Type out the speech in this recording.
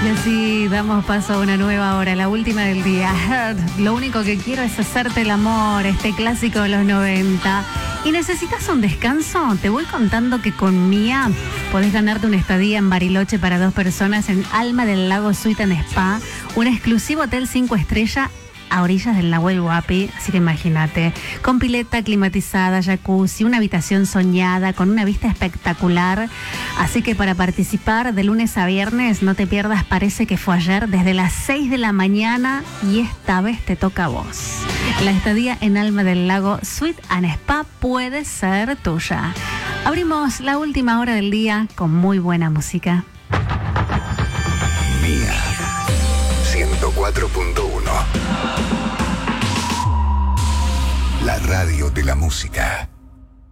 Y así damos paso a una nueva hora, la última del día. Lo único que quiero es hacerte el amor, este clásico de los 90. ¿Y necesitas un descanso? Te voy contando que con Mía podés ganarte una estadía en Bariloche para 2 personas en Alma del Lago Suite and Spa, un exclusivo hotel 5 estrellas a orillas del Nahuel Huapi, así que imagínate, con pileta climatizada, jacuzzi, una habitación soñada, con una vista espectacular. Así que para participar de lunes a viernes, no te pierdas, parece que fue ayer, desde las 6 de la mañana, y esta vez te toca a vos. La estadía en Alma del Lago Suite and Spa puede ser tuya. Abrimos la última hora del día con muy buena música. Mía 104.1, la radio de la música.